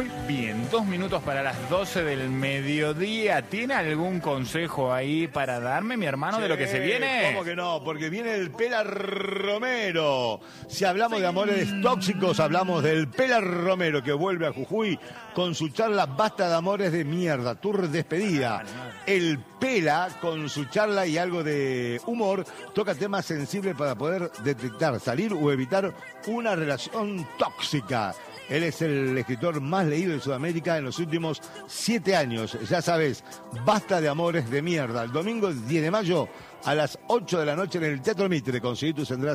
Muy bien, 2 minutos para las 12 del mediodía. ¿Tiene algún consejo ahí para darme, mi hermano, de lo que se viene? ¿Cómo que no? Porque viene el Pela Romero. Si hablamos de amores tóxicos, hablamos del Pela Romero, que vuelve a Jujuy con su charla Basta de amores de mierda, tour despedida. El Pela, con su charla y algo de humor, toca temas sensibles para poder detectar, salir o evitar una relación tóxica. Él es el escritor más leído de Sudamérica en los últimos 7 años. Ya sabes, Basta de amores de mierda. El domingo 10 de mayo a las 8 de la noche en el Teatro Mitre. Conseguí tus entradas.